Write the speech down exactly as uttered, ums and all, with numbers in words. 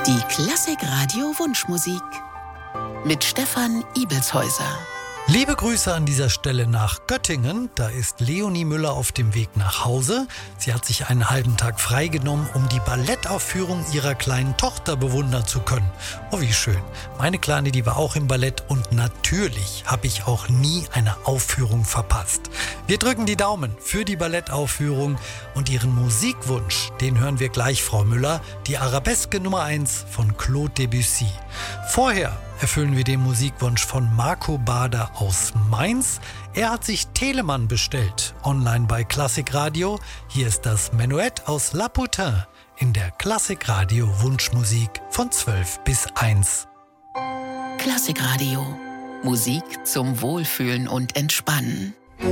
Die Klassik-Radio Wunschmusik mit Stefan Ibelshäuser. Liebe Grüße an dieser Stelle nach Göttingen. Da ist Leonie Müller auf dem Weg nach Hause. Sie hat sich einen halben Tag freigenommen, um die Ballettaufführung ihrer kleinen Tochter bewundern zu können. Oh, wie schön. Meine Kleine, die war auch im Ballett und natürlich habe ich auch nie eine Aufführung verpasst. Wir drücken die Daumen für die Ballettaufführung und ihren Musikwunsch, den hören wir gleich, Frau Müller, die Arabeske Nummer eins von Claude Debussy. Vorher erfüllen wir den Musikwunsch von Marco Bader aus Mainz. Er hat sich Telemann bestellt, online bei Klassikradio. Hier ist das Menuett aus La Putain in der Klassikradio Wunschmusik von zwölf bis eins. Klassikradio. Musik zum Wohlfühlen und Entspannen.